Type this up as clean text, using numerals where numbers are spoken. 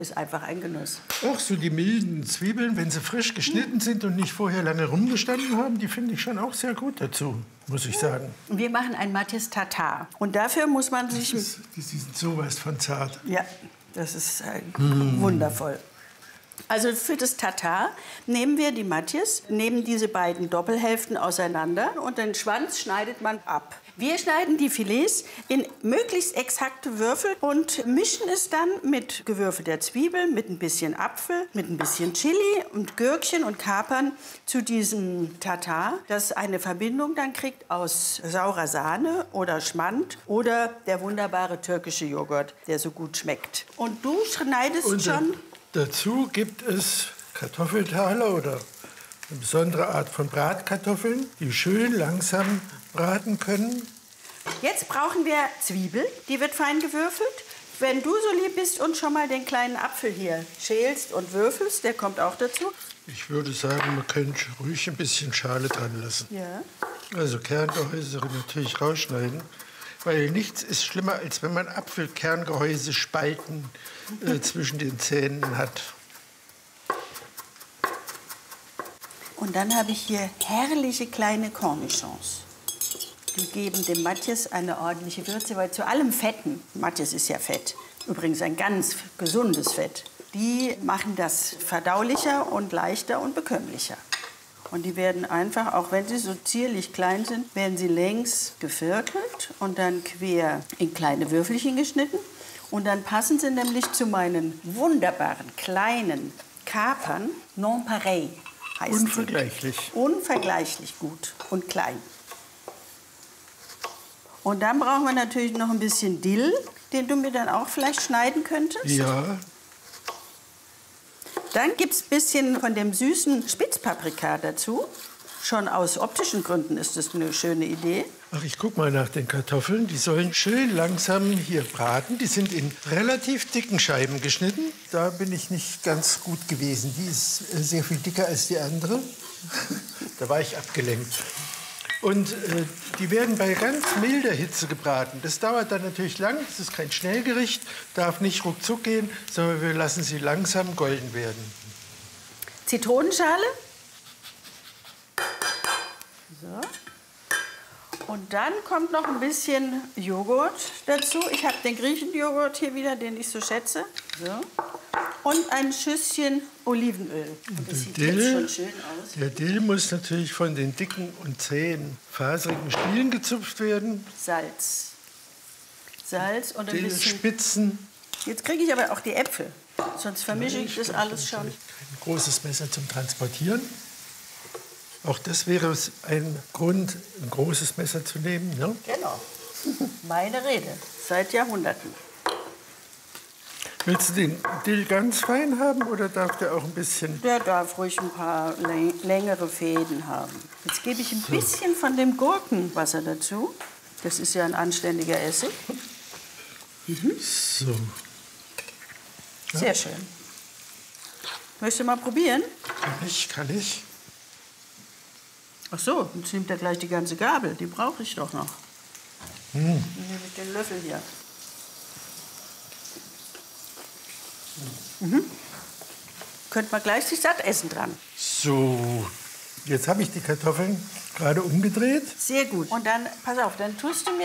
Ist einfach ein Genuss. Auch so die milden Zwiebeln, wenn sie frisch geschnitten sind und nicht vorher lange rumgestanden haben, die finde ich schon auch sehr gut dazu, muss ich sagen. Wir machen ein Matjes Tatar. Und dafür muss man sich... Die sind sowas von zart. Ja, das ist wundervoll. Also für das Tatar nehmen wir die Matjes, nehmen diese beiden Doppelhälften auseinander und den Schwanz schneidet man ab. Wir schneiden die Filets in möglichst exakte Würfel und mischen es dann mit gewürfelter Zwiebel, mit ein bisschen Apfel, mit ein bisschen Chili und Gürkchen und Kapern zu diesem Tatar, das eine Verbindung dann kriegt aus saurer Sahne oder Schmand oder der wunderbare türkische Joghurt, der so gut schmeckt. Und du schneidest Und schon... Dazu gibt es Kartoffeltaler oder eine besondere Art von Bratkartoffeln, die schön langsam braten können. Jetzt brauchen wir Zwiebel, die wird fein gewürfelt. Wenn du so lieb bist und schon mal den kleinen Apfel hier schälst und würfelst, der kommt auch dazu. Ich würde sagen, man könnte ruhig ein bisschen Schale dran lassen. Ja. Also Kerngehäuse natürlich rausschneiden. Weil nichts ist schlimmer, als wenn man Apfelkerngehäuse Spalten zwischen den Zähnen hat. Und dann habe ich hier herrliche kleine Cornichons. Die geben dem Matjes eine ordentliche Würze, weil zu allem Fetten, Matjes ist ja Fett, übrigens ein ganz gesundes Fett, die machen das verdaulicher und leichter und bekömmlicher. Und die werden einfach, auch wenn sie so zierlich klein sind, werden sie längs geviertelt und dann quer in kleine Würfelchen geschnitten. Und dann passen sie nämlich zu meinen wunderbaren kleinen Kapern. Non pareil heißt Unvergleichlich. Die. Unvergleichlich gut und klein. Und dann brauchen wir natürlich noch ein bisschen Dill, den du mir dann auch vielleicht schneiden könntest. Ja. Dann gibt es ein bisschen von dem süßen Spitzpaprika dazu. Schon aus optischen Gründen ist das eine schöne Idee. Ach, ich guck mal nach den Kartoffeln. Die sollen schön langsam hier braten. Die sind in relativ dicken Scheiben geschnitten. Da bin ich nicht ganz gut gewesen. Die ist sehr viel dicker als die andere. Da war ich abgelenkt. Und die werden bei ganz milder Hitze gebraten. Das dauert dann natürlich lang. Das ist kein Schnellgericht, darf nicht ruckzuck gehen, sondern wir lassen sie langsam golden werden. Zitronenschale. So. Und dann kommt noch ein bisschen Joghurt dazu. Ich habe den Griechenjoghurt hier wieder, den ich so schätze. So. Und ein Schüsschen Olivenöl. Und das sieht jetzt schon schön aus. Der Dill muss natürlich von den dicken und zähen, faserigen Stielen gezupft werden. Salz. Salz und ein bisschen... Dillspitzen. Jetzt kriege ich aber auch die Äpfel. Sonst vermische ich das alles schon. Ein großes Messer zum Transportieren. Auch das wäre ein Grund, ein großes Messer zu nehmen. Ne? Genau. Meine Rede. Seit Jahrhunderten. Willst du den Dill ganz fein haben oder darf der auch ein bisschen... Der darf ruhig ein paar längere Fäden haben. Jetzt gebe ich ein bisschen von dem Gurkenwasser dazu. Das ist ja ein anständiger Essig. So. Sehr schön. Möchtest du mal probieren? Kann ich. Ach so, jetzt nimmt er gleich die ganze Gabel. Die brauche ich doch noch. Dann nehme ich den Löffel hier. Könnte man gleich sich satt essen dran. So, jetzt habe ich die Kartoffeln gerade umgedreht. Sehr gut. Und dann, pass auf, dann tust du mir